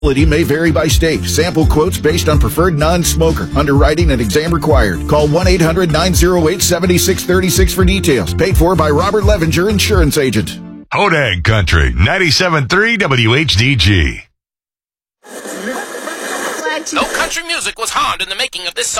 May vary by state. Sample quotes based on preferred non-smoker. Underwriting and exam required. Call 1-800-908-7636 for details. Paid for by Robert Levenger, Insurance Agent. Hodag Country, 97.3 WHDG. No country music was harmed in the making of this song.